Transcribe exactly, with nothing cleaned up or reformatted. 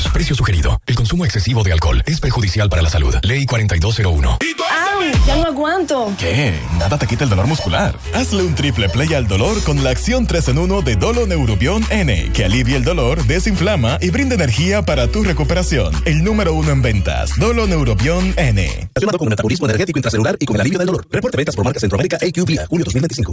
años. Precio sugerido. El consumo excesivo de alcohol es perjudicial para la salud. Ley cuarenta y dos cero uno. ¡Au! Ya no aguanto. ¿Qué? Nada te quita el dolor muscular. Hazle un triple play al dolor con la acción tres en uno de Dolo Neurobion N, que alivia el dolor, desinflama y brinda energía para tu recuperación. El número uno en ventas. Dolo Neurobion N. Relacionado con el metabolismo energético intracelular y con el alivio del dolor. Reporte ventas por marca Centroamérica A Q V A, julio dos mil veinticinco.